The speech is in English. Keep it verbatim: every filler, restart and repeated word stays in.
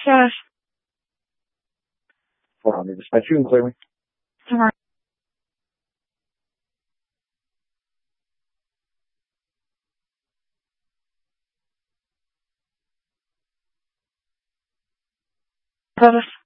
Shush. Hold on, dispatch, you can clear me. Alright. Shush.